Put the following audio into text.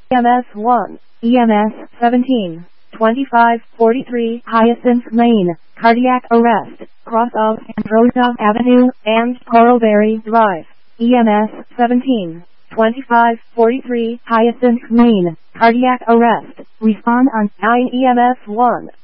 EMS 1, EMS 17, 2543 Hyacinth Lane, cardiac arrest, cross of Androsov Avenue and Coralberry Drive. EMS 17, 2543 Hyacinth Lane, cardiac arrest, respond on 9 EMS 1.